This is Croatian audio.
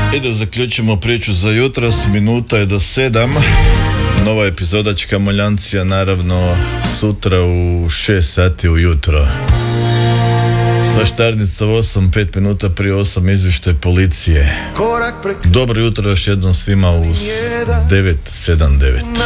I da zaključimo priču za jutros, minuta je do 7. Nova epizoda Čkamoljancija naravno sutra u 6 sati ujutro. Svaštarnica u 8, 5 minuta prije 8 izvještaj policije. Dobro jutro još jednom svima u 9:79.